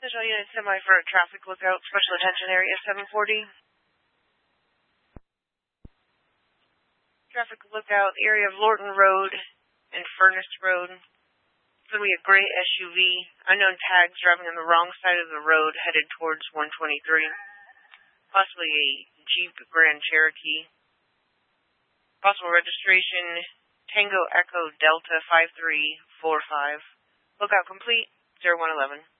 Visual unit semi for a traffic lookout, special attention area 740. Traffic lookout area of Lorton Road and Furnace Road. It's going to be a gray SUV, unknown tags driving on the wrong side of the road headed towards 123. Possibly a Jeep Grand Cherokee. Possible registration, Tango Echo Delta 5345. Lookout complete, 0111.